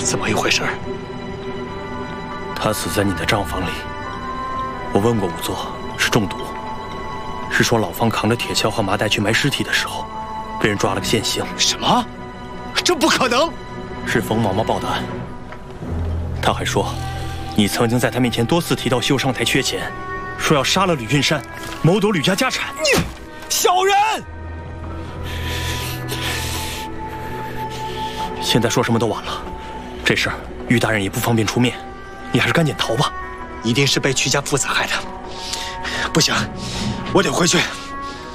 怎么一回事？ 他死在你的账房里。我问过仵作，是中毒。是说老方扛着铁锹和麻袋去埋尸体的时候，被人抓了个现行。 什么？这不可能！ 是冯毛毛报的案。他还说，你曾经在他面前多次提到修上台缺钱，说要杀了吕俊山，谋夺吕家家产。 你小人！ 现在说什么都晚了，这事儿于大人也不方便出面，你还是赶紧逃吧。 一定是被曲家父子害的。不行，我得回去。